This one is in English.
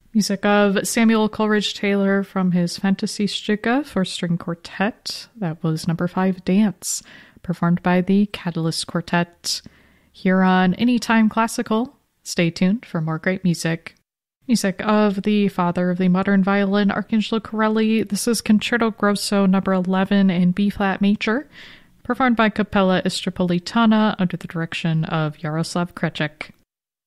Music of Samuel Coleridge Taylor from his Fantasy-Stücke for string quartet. That was number 5, Dance, performed by the Catalyst Quartet. Here on Anytime Classical, stay tuned for more great music. Music of the father of the modern violin, Arcangelo Corelli. This is Concerto Grosso number 11 in B-flat major, performed by Cappella Istropolitana under the direction of Jaroslav Kreček.